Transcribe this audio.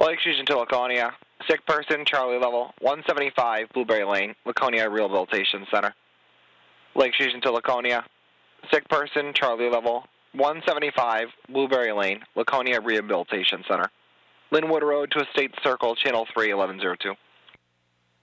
Lake Fusion to Laconia. Sick person, Charlie level 175, Blueberry Lane, Laconia Rehabilitation Center. Lake Fusion to Laconia. Sick person, Charlie level 175, Blueberry Lane, Laconia Rehabilitation Center. Linwood Road to Estate Circle, Channel 3, 1102.